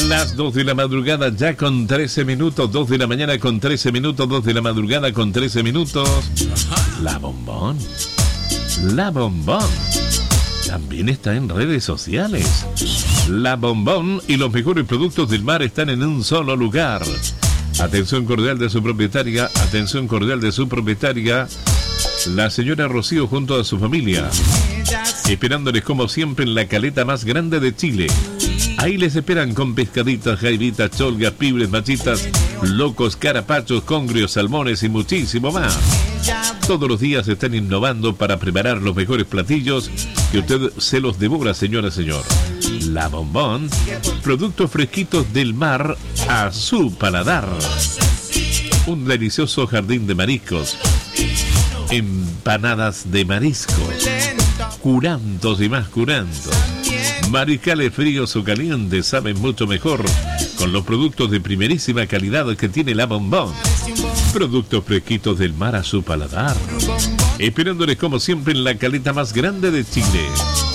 Las 2 de la madrugada ya con 13 minutos, 2 de la mañana con 13 minutos, 2 de la madrugada con 13 minutos. La Bombón. La Bombón. También está en redes sociales. La Bombón y los mejores productos del mar están en un solo lugar. Atención cordial de su propietaria, la señora Rocío junto a su familia. Esperándoles como siempre en la caleta más grande de Chile. Ahí les esperan con pescaditas, jaibitas, cholgas, pibres, machitas, locos, carapachos, congrios, salmones y muchísimo más. Todos los días están innovando para preparar los mejores platillos que usted se los devora, señora, señor. La Bombón, productos fresquitos del mar a su paladar. Un delicioso jardín de mariscos, empanadas de mariscos, curantos y más curantos. Mariscales fríos o calientes saben mucho mejor con los productos de primerísima calidad que tiene La Bombón. Productos fresquitos del mar a su paladar. Esperándoles como siempre en la caleta más grande de Chile.